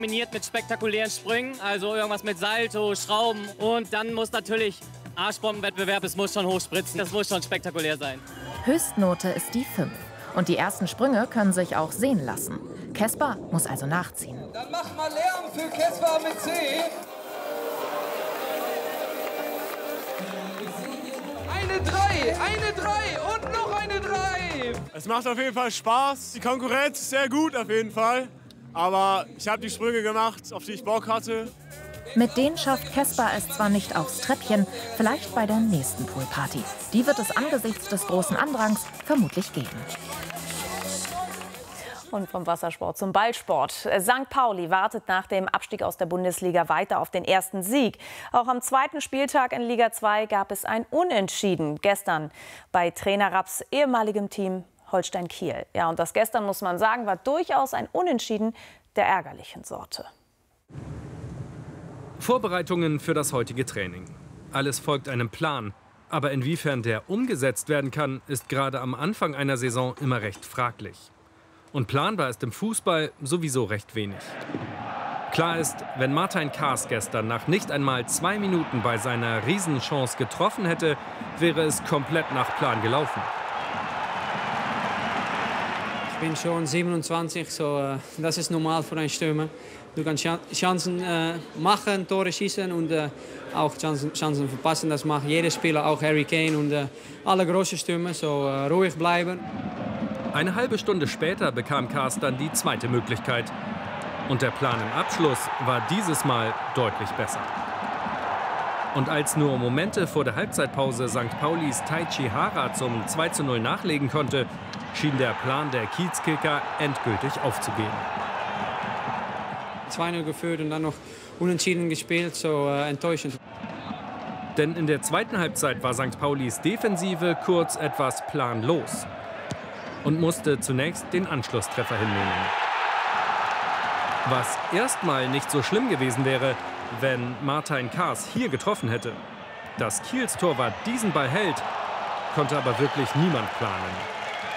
Kombiniert mit spektakulären Sprüngen, also irgendwas mit Salto, Schrauben. Und dann muss natürlich Arschbombenwettbewerb, es muss schon hochspritzen, das muss schon spektakulär sein. Höchstnote ist die 5. Und die ersten Sprünge können sich auch sehen lassen. Kesper muss also nachziehen. Dann mach mal Lärm für Kesper mit C. Eine 3 und noch eine 3. Es macht auf jeden Fall Spaß. Die Konkurrenz ist sehr gut auf jeden Fall. Aber ich habe die Sprünge gemacht, auf die ich Bock hatte. Mit denen schafft Kesper es zwar nicht aufs Treppchen, vielleicht bei der nächsten Poolparty. Die wird es angesichts des großen Andrangs vermutlich geben. Und vom Wassersport zum Ballsport. St. Pauli wartet nach dem Abstieg aus der Bundesliga weiter auf den ersten Sieg. Auch am zweiten Spieltag in Liga 2 gab es ein Unentschieden. Gestern bei Trainer Rapps ehemaligem Team Holstein Kiel. Ja, und das gestern, muss man sagen, war durchaus ein Unentschieden der ärgerlichen Sorte. Vorbereitungen für das heutige Training. Alles folgt einem Plan. Aber inwiefern der umgesetzt werden kann, ist gerade am Anfang einer Saison immer recht fraglich. Und planbar ist im Fußball sowieso recht wenig. Klar ist, wenn Martin Kaas gestern nach nicht einmal 2 Minuten bei seiner Riesenchance getroffen hätte, wäre es komplett nach Plan gelaufen. Ich bin schon 27, so, das ist normal für einen Stürmer. Du kannst Chancen machen, Tore schießen und auch Chancen verpassen. Das macht jeder Spieler, auch Harry Kane und alle großen Stürmer. So ruhig bleiben. Eine halbe Stunde später bekam Kaas dann die zweite Möglichkeit. Und der Plan im Abschluss war dieses Mal deutlich besser. Und als nur Momente vor der Halbzeitpause St. Paulis Taichi Hara zum 2:0 nachlegen konnte, schien der Plan der Kiezkicker endgültig aufzugehen. 2:0 geführt und dann noch unentschieden gespielt, so enttäuschend. Denn in der zweiten Halbzeit war St. Paulis Defensive kurz etwas planlos und musste zunächst den Anschlusstreffer hinnehmen. Was erstmal nicht so schlimm gewesen wäre, wenn Martin Kaas hier getroffen hätte. Dass Kiels Torwart diesen Ball hält, konnte aber wirklich niemand planen.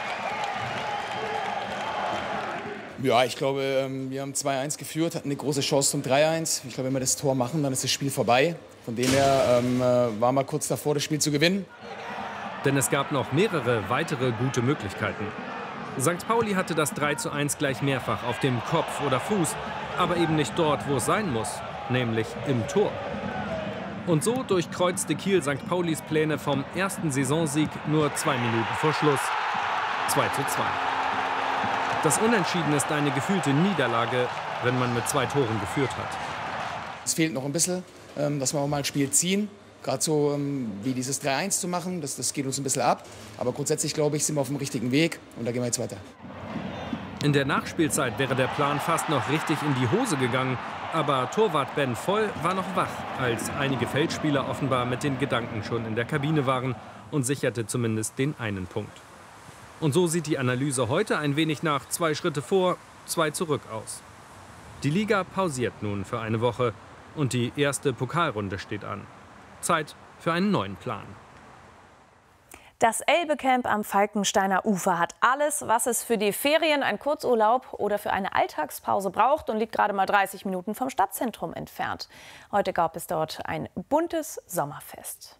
Ja, ich glaube, wir haben 2:1 geführt, hatten eine große Chance zum 3:1. Ich glaube, wenn wir das Tor machen, dann ist das Spiel vorbei. Von dem her war mal kurz davor, das Spiel zu gewinnen. Denn es gab noch mehrere weitere gute Möglichkeiten. St. Pauli hatte das 3:1 gleich mehrfach auf dem Kopf oder Fuß, aber eben nicht dort, wo es sein muss, nämlich im Tor. Und so durchkreuzte Kiel St. Paulis Pläne vom ersten Saisonsieg nur 2 Minuten vor Schluss. 2:2. Das Unentschieden ist eine gefühlte Niederlage, wenn man mit 2 Toren geführt hat. Es fehlt noch ein bisschen, dass wir auch mal ein Spiel ziehen. Gerade so wie dieses 3:1 zu machen, das geht uns ein bisschen ab. Aber grundsätzlich, glaube ich, sind wir auf dem richtigen Weg und da gehen wir jetzt weiter. In der Nachspielzeit wäre der Plan fast noch richtig in die Hose gegangen. Aber Torwart Ben Voll war noch wach, als einige Feldspieler offenbar mit den Gedanken schon in der Kabine waren und sicherte zumindest den einen Punkt. Und so sieht die Analyse heute ein wenig nach 2 Schritte vor, 2 zurück aus. Die Liga pausiert nun für eine Woche und die erste Pokalrunde steht an. Zeit für einen neuen Plan. Das Elbe-Camp am Falkensteiner Ufer hat alles, was es für die Ferien, einen Kurzurlaub oder für eine Alltagspause braucht und liegt gerade mal 30 Minuten vom Stadtzentrum entfernt. Heute gab es dort ein buntes Sommerfest.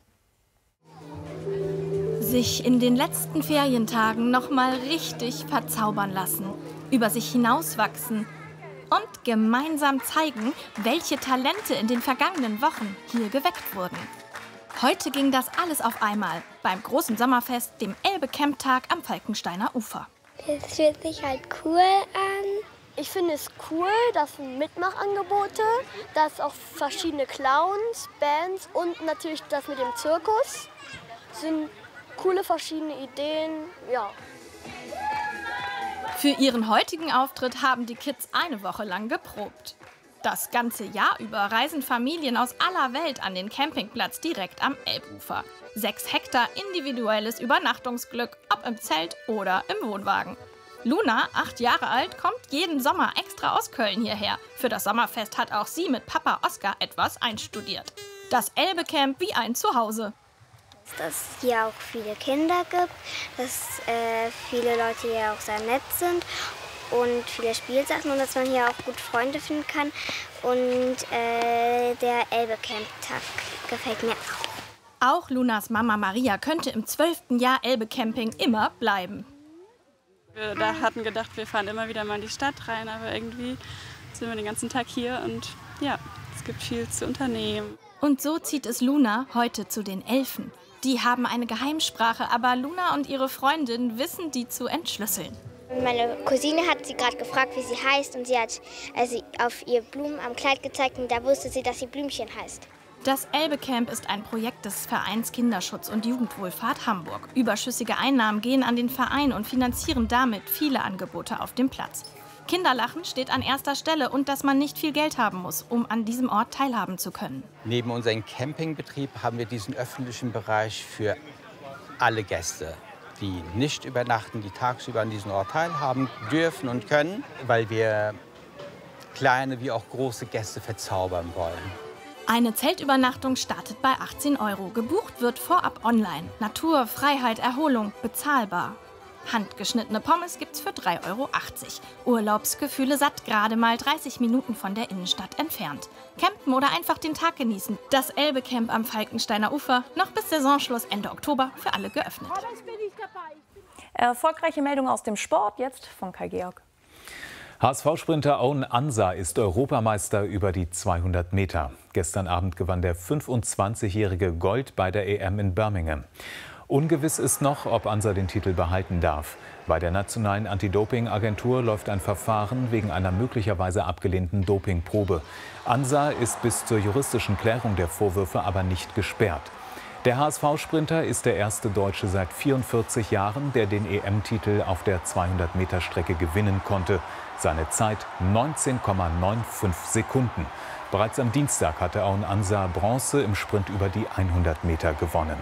Sich in den letzten Ferientagen noch mal richtig verzaubern lassen, über sich hinauswachsen und gemeinsam zeigen, welche Talente in den vergangenen Wochen hier geweckt wurden. Heute ging das alles auf einmal beim großen Sommerfest, dem Elbe-Camp-Tag am Falkensteiner Ufer. Es fühlt sich halt cool an. Ich finde es cool, dass Mitmachangebote, dass auch verschiedene Clowns, Bands und natürlich das mit dem Zirkus sind coole verschiedene Ideen, ja. Für ihren heutigen Auftritt haben die Kids eine Woche lang geprobt. Das ganze Jahr über reisen Familien aus aller Welt an den Campingplatz direkt am Elbufer. 6 Hektar individuelles Übernachtungsglück, ob im Zelt oder im Wohnwagen. Luna, 8 Jahre alt, kommt jeden Sommer extra aus Köln hierher. Für das Sommerfest hat auch sie mit Papa Oskar etwas einstudiert. Das Elbe-Camp wie ein Zuhause. Dass es hier auch viele Kinder gibt, dass viele Leute hier auch sehr nett sind und viele Spielsachen und dass man hier auch gut Freunde finden kann. Und der Elbe-Camp-Tag gefällt mir auch. Auch Lunas Mama Maria könnte im 12. Jahr Elbe-Camping immer bleiben. Wir hatten gedacht, wir fahren immer wieder mal in die Stadt rein, aber irgendwie sind wir den ganzen Tag hier und ja, es gibt viel zu unternehmen. Und so zieht es Luna heute zu den Elfen. Die haben eine Geheimsprache, aber Luna und ihre Freundin wissen die zu entschlüsseln. Meine Cousine hat sie gerade gefragt, wie sie heißt, und sie hat auf ihr Blumen am Kleid gezeigt und da wusste sie, dass sie Blümchen heißt. Das Elbe-Camp ist ein Projekt des Vereins Kinderschutz und Jugendwohlfahrt Hamburg. Überschüssige Einnahmen gehen an den Verein und finanzieren damit viele Angebote auf dem Platz. Kinderlachen steht an erster Stelle und dass man nicht viel Geld haben muss, um an diesem Ort teilhaben zu können. Neben unserem Campingbetrieb haben wir diesen öffentlichen Bereich für alle Gäste, die nicht übernachten, die tagsüber an diesem Ort teilhaben dürfen und können, weil wir kleine wie auch große Gäste verzaubern wollen. Eine Zeltübernachtung startet bei 18 €. Gebucht wird vorab online. Natur, Freiheit, Erholung, bezahlbar. Handgeschnittene Pommes gibt's für 3,80 €. Urlaubsgefühle satt, gerade mal 30 Minuten von der Innenstadt entfernt. Campen oder einfach den Tag genießen. Das Elbe-Camp am Falkensteiner Ufer, noch bis Saisonschluss Ende Oktober für alle geöffnet. Erfolgreiche Meldung aus dem Sport, jetzt von Kai Georg. HSV-Sprinter Aoun Ansa ist Europameister über die 200 Meter. Gestern Abend gewann der 25-jährige Gold bei der EM in Birmingham. Ungewiss ist noch, ob Ansa den Titel behalten darf. Bei der nationalen Anti-Doping-Agentur läuft ein Verfahren wegen einer möglicherweise abgelehnten Dopingprobe. Ansa ist bis zur juristischen Klärung der Vorwürfe aber nicht gesperrt. Der HSV-Sprinter ist der erste Deutsche seit 44 Jahren, der den EM-Titel auf der 200-Meter-Strecke gewinnen konnte. Seine Zeit 19,95 Sekunden. Bereits am Dienstag hatte Aoun Ansa Bronze im Sprint über die 100 Meter gewonnen.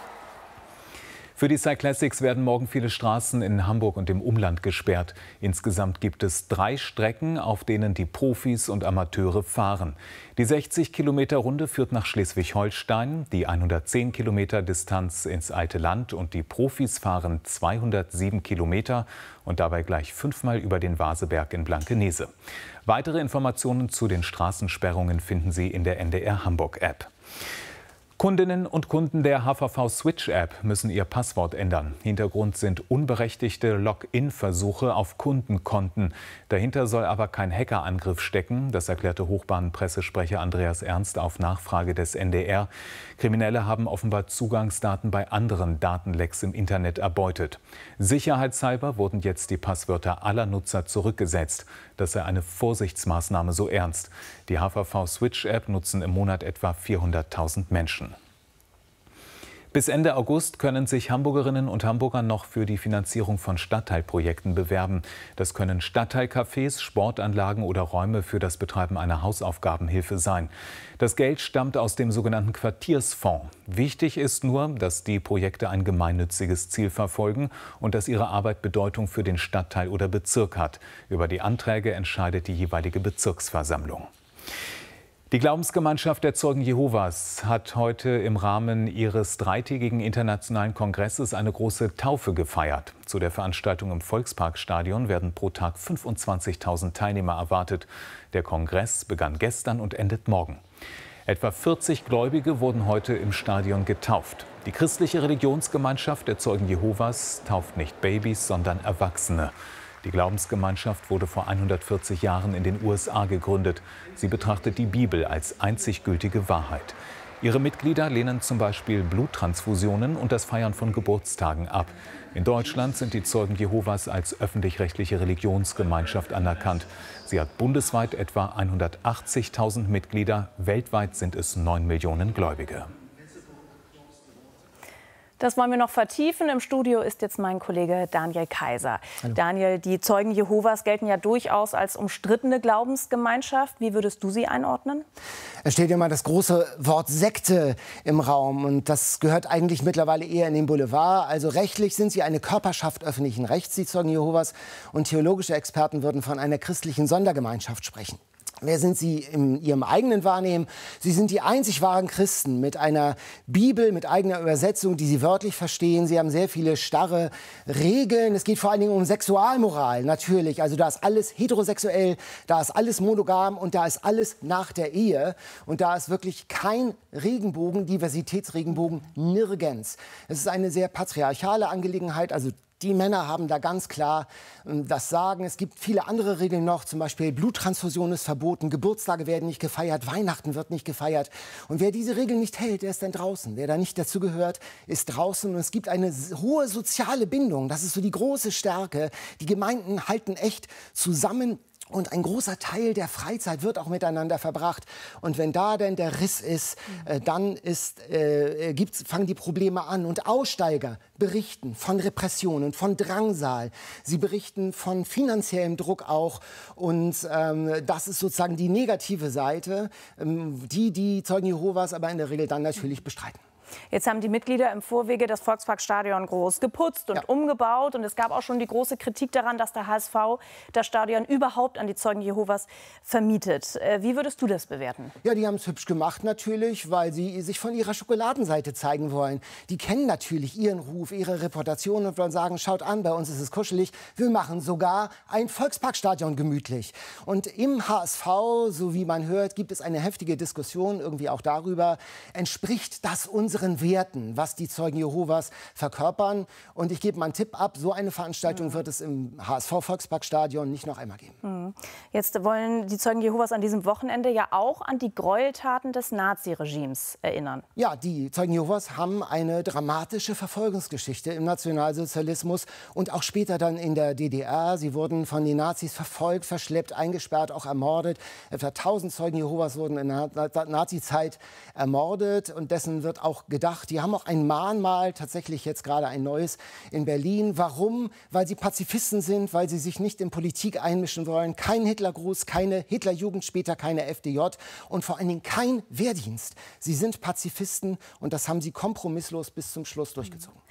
Für die Cyclassics werden morgen viele Straßen in Hamburg und im Umland gesperrt. Insgesamt gibt es 3 Strecken, auf denen die Profis und Amateure fahren. Die 60-Kilometer-Runde führt nach Schleswig-Holstein, die 110 Kilometer Distanz ins alte Land und die Profis fahren 207 Kilometer und dabei gleich 5-mal über den Vaseberg in Blankenese. Weitere Informationen zu den Straßensperrungen finden Sie in der NDR Hamburg-App. Kundinnen und Kunden der HVV Switch-App müssen ihr Passwort ändern. Hintergrund sind unberechtigte Login-Versuche auf Kundenkonten. Dahinter soll aber kein Hackerangriff stecken. Das erklärte Hochbahnpressesprecher Andreas Ernst auf Nachfrage des NDR. Kriminelle haben offenbar Zugangsdaten bei anderen Datenlecks im Internet erbeutet. Sicherheitshalber wurden jetzt die Passwörter aller Nutzer zurückgesetzt. Das sei eine Vorsichtsmaßnahme, so Ernst. Die HVV Switch-App nutzen im Monat etwa 400.000 Menschen. Bis Ende August können sich Hamburgerinnen und Hamburger noch für die Finanzierung von Stadtteilprojekten bewerben. Das können Stadtteilcafés, Sportanlagen oder Räume für das Betreiben einer Hausaufgabenhilfe sein. Das Geld stammt aus dem sogenannten Quartiersfonds. Wichtig ist nur, dass die Projekte ein gemeinnütziges Ziel verfolgen und dass ihre Arbeit Bedeutung für den Stadtteil oder Bezirk hat. Über die Anträge entscheidet die jeweilige Bezirksversammlung. Die Glaubensgemeinschaft der Zeugen Jehovas hat heute im Rahmen ihres 3-tägigen internationalen Kongresses eine große Taufe gefeiert. Zu der Veranstaltung im Volksparkstadion werden pro Tag 25.000 Teilnehmer erwartet. Der Kongress begann gestern und endet morgen. Etwa 40 Gläubige wurden heute im Stadion getauft. Die christliche Religionsgemeinschaft der Zeugen Jehovas tauft nicht Babys, sondern Erwachsene. Die Glaubensgemeinschaft wurde vor 140 Jahren in den USA gegründet. Sie betrachtet die Bibel als einzig gültige Wahrheit. Ihre Mitglieder lehnen zum Beispiel Bluttransfusionen und das Feiern von Geburtstagen ab. In Deutschland sind die Zeugen Jehovas als öffentlich-rechtliche Religionsgemeinschaft anerkannt. Sie hat bundesweit etwa 180.000 Mitglieder. Weltweit sind es 9 Millionen Gläubige. Das wollen wir noch vertiefen. Im Studio ist jetzt mein Kollege Daniel Kaiser. Hallo. Daniel, die Zeugen Jehovas gelten ja durchaus als umstrittene Glaubensgemeinschaft. Wie würdest du sie einordnen? Es steht immer das große Wort Sekte im Raum. Und das gehört eigentlich mittlerweile eher in den Boulevard. Also rechtlich sind sie eine Körperschaft öffentlichen Rechts, die Zeugen Jehovas. Und theologische Experten würden von einer christlichen Sondergemeinschaft sprechen. Wer sind sie in ihrem eigenen Wahrnehmen? Sie sind die einzig wahren Christen mit einer Bibel, mit eigener Übersetzung, die sie wörtlich verstehen. Sie haben sehr viele starre Regeln. Es geht vor allen Dingen um Sexualmoral, natürlich. Also da ist alles heterosexuell, da ist alles monogam und da ist alles nach der Ehe. Und da ist wirklich kein Regenbogen, Diversitätsregenbogen, nirgends. Es ist eine sehr patriarchale Angelegenheit, also die Männer haben da ganz klar das Sagen. Es gibt viele andere Regeln noch, zum Beispiel Bluttransfusion ist verboten, Geburtstage werden nicht gefeiert, Weihnachten wird nicht gefeiert. Und wer diese Regeln nicht hält, der ist dann draußen. Wer da nicht dazugehört, ist draußen. Und es gibt eine hohe soziale Bindung. Das ist so die große Stärke. Die Gemeinden halten echt zusammen. Und ein großer Teil der Freizeit wird auch miteinander verbracht. Und wenn da denn der Riss ist, dann fangen die Probleme an. Und Aussteiger berichten von Repressionen, von Drangsal. Sie berichten von finanziellem Druck auch. Und das ist sozusagen die negative Seite, die Zeugen Jehovas aber in der Regel dann natürlich bestreiten. Jetzt haben die Mitglieder im Vorwege das Volksparkstadion groß geputzt und umgebaut. Und es gab auch schon die große Kritik daran, dass der HSV das Stadion überhaupt an die Zeugen Jehovas vermietet. Wie würdest du das bewerten? Ja, die haben es hübsch gemacht natürlich, weil sie sich von ihrer Schokoladenseite zeigen wollen. Die kennen natürlich ihren Ruf, ihre Reputation und wollen sagen, schaut an, bei uns ist es kuschelig. Wir machen sogar ein Volksparkstadion gemütlich. Und im HSV, so wie man hört, gibt es eine heftige Diskussion irgendwie auch darüber, entspricht das unseren Werten, was die Zeugen Jehovas verkörpern. Und ich gebe mal einen Tipp ab, so eine Veranstaltung wird es im HSV-Volksparkstadion nicht noch einmal geben. Jetzt wollen die Zeugen Jehovas an diesem Wochenende ja auch an die Gräueltaten des Naziregimes erinnern. Ja, die Zeugen Jehovas haben eine dramatische Verfolgungsgeschichte im Nationalsozialismus und auch später dann in der DDR. Sie wurden von den Nazis verfolgt, verschleppt, eingesperrt, auch ermordet. Etwa 1000 Zeugen Jehovas wurden in der Nazizeit ermordet und dessen wird auch gedacht. Die haben auch ein Mahnmal, tatsächlich jetzt gerade ein neues in Berlin. Warum? Weil sie Pazifisten sind, weil sie sich nicht in Politik einmischen wollen. Kein Hitlergruß, keine Hitlerjugend, später keine FDJ und vor allen Dingen kein Wehrdienst. Sie sind Pazifisten und das haben sie kompromisslos bis zum Schluss durchgezogen.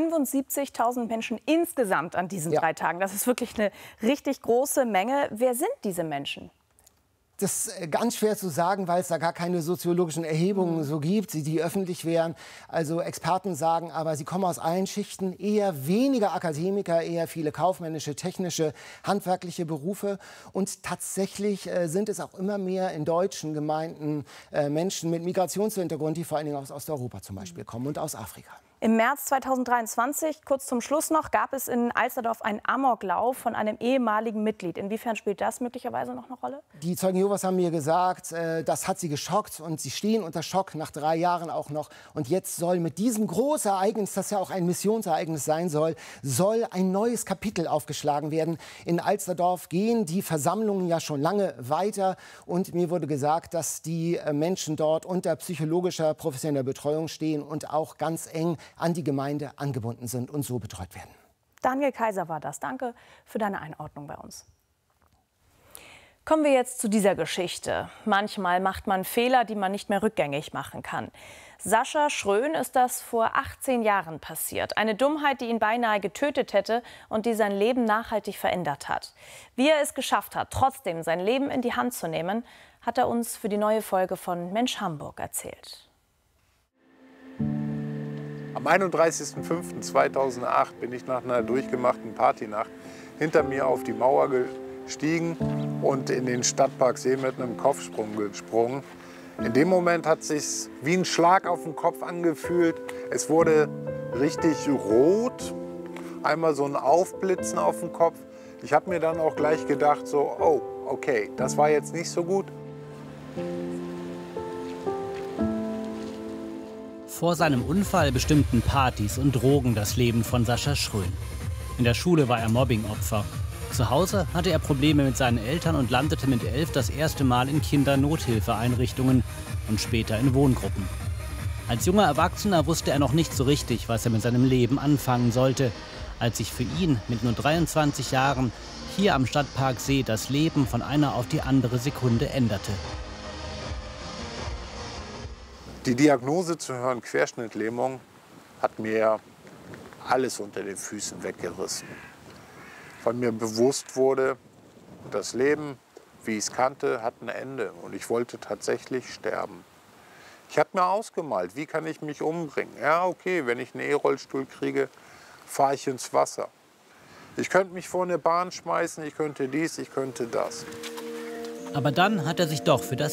75.000 Menschen insgesamt an diesen 3 Tagen. Das ist wirklich eine richtig große Menge. Wer sind diese Menschen? Das ist ganz schwer zu sagen, weil es da gar keine soziologischen Erhebungen so gibt, die öffentlich wären. Also Experten sagen aber, sie kommen aus allen Schichten, eher weniger Akademiker, eher viele kaufmännische, technische, handwerkliche Berufe. Und tatsächlich sind es auch immer mehr in deutschen Gemeinden Menschen mit Migrationshintergrund, die vor allen Dingen aus Osteuropa zum Beispiel kommen und aus Afrika. Im März 2023, kurz zum Schluss noch, gab es in Alsterdorf einen Amoklauf von einem ehemaligen Mitglied. Inwiefern spielt das möglicherweise noch eine Rolle? Die Zeugen Jehovas haben mir gesagt, das hat sie geschockt und sie stehen unter Schock nach 3 Jahren auch noch. Und jetzt soll mit diesem großen Ereignis, das ja auch ein Missionsereignis sein soll, ein neues Kapitel aufgeschlagen werden. In Alsterdorf gehen die Versammlungen ja schon lange weiter und mir wurde gesagt, dass die Menschen dort unter psychologischer, professioneller Betreuung stehen und auch ganz eng an die Gemeinde angebunden sind und so betreut werden. Daniel Kaiser war das. Danke für deine Einordnung bei uns. Kommen wir jetzt zu dieser Geschichte. Manchmal macht man Fehler, die man nicht mehr rückgängig machen kann. Sascha Schrön ist das vor 18 Jahren passiert. Eine Dummheit, die ihn beinahe getötet hätte und die sein Leben nachhaltig verändert hat. Wie er es geschafft hat, trotzdem sein Leben in die Hand zu nehmen, hat er uns für die neue Folge von Mensch Hamburg erzählt. Am 31.05.2008 bin ich nach einer durchgemachten Partynacht hinter mir auf die Mauer gestiegen und in den Stadtpark See mit einem Kopfsprung gesprungen. In dem Moment hat es sich wie ein Schlag auf den Kopf angefühlt. Es wurde richtig rot, einmal so ein Aufblitzen auf dem Kopf. Ich habe mir dann auch gleich gedacht, so, oh, okay, das war jetzt nicht so gut. Vor seinem Unfall bestimmten Partys und Drogen das Leben von Sascha Schrön. In der Schule war er Mobbingopfer. Zu Hause hatte er Probleme mit seinen Eltern und landete mit 11 das erste Mal in Kindernothilfeeinrichtungen und später in Wohngruppen. Als junger Erwachsener wusste er noch nicht so richtig, was er mit seinem Leben anfangen sollte, als sich für ihn mit nur 23 Jahren hier am Stadtpark See das Leben von einer auf die andere Sekunde änderte. Die Diagnose zu hören, Querschnittlähmung, hat mir alles unter den Füßen weggerissen. Weil mir bewusst wurde, das Leben wie ich es kannte, hat ein Ende. Und ich wollte tatsächlich sterben. Ich habe mir ausgemalt, wie kann ich mich umbringen. Ja, okay, wenn ich einen E-Rollstuhl kriege, fahre ich ins Wasser. Ich könnte mich vor eine Bahn schmeißen, ich könnte dies, ich könnte das. Aber dann hat er sich doch für das